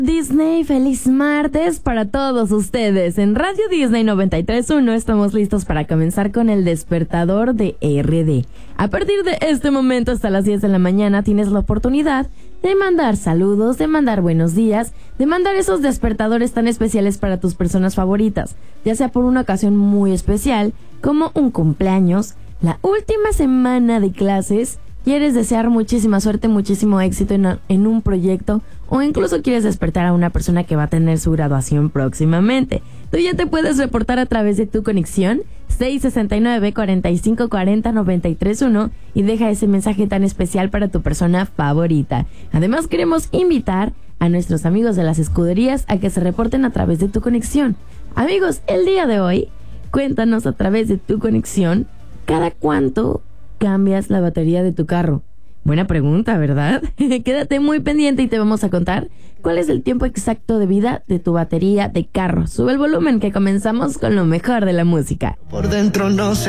Disney, feliz martes para todos ustedes. En Radio Disney 93.1 estamos listos para comenzar con el despertador de RD. A partir de este momento hasta las 10 de la mañana tienes la oportunidad de mandar saludos, de mandar buenos días, de mandar esos despertadores tan especiales para tus personas favoritas, ya sea por una ocasión muy especial, como un cumpleaños, la última semana de clases, quieres desear muchísima suerte, muchísimo éxito en un proyecto, o incluso quieres despertar a una persona que va a tener su graduación próximamente. Tú ya te puedes reportar a través de tu conexión 669-4540-931 y deja ese mensaje tan especial para tu persona favorita. Además, queremos invitar a nuestros amigos de las escuderías a que se reporten a través de tu conexión. Amigos, el día de hoy, cuéntanos a través de tu conexión, ¿cada cuánto cambias la batería de tu carro? Buena pregunta, ¿verdad? Quédate muy pendiente y te vamos a contar cuál es el tiempo exacto de vida de tu batería de carro. Sube el volumen que comenzamos con lo mejor de la música. Por dentro no sé.